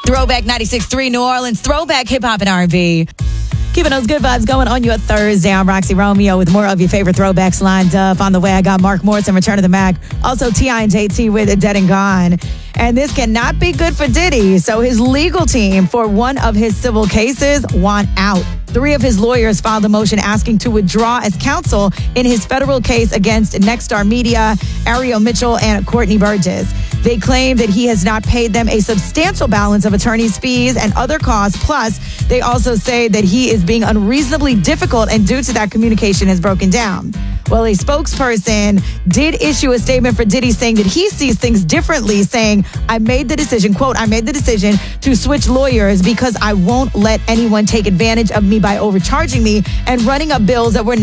Throwback 96.3 New Orleans, throwback hip-hop and R&B. Keeping those good vibes going on your Thursday. I'm Roxy Romeo with more of your favorite throwbacks lined up. On the way, I got Mark Morrison, Return of the Mac. Also, T.I. and JT with Dead and Gone. And this cannot be good for Diddy. So his legal team for one of his civil cases want out. 3 of his lawyers filed a motion asking to withdraw as counsel in his federal case against Nexstar Media, Ariel Mitchell, and Courtney Burgess. They claim that he has not paid them a substantial balance of attorney's fees and other costs. Plus, they also say that he is being unreasonably difficult and due to that, communication has broken down. Well, a spokesperson did issue a statement for Diddy saying that he sees things differently, saying, I made the decision, quote, I made the decision to switch lawyers because I won't let anyone take advantage of me by overcharging me and running up bills that were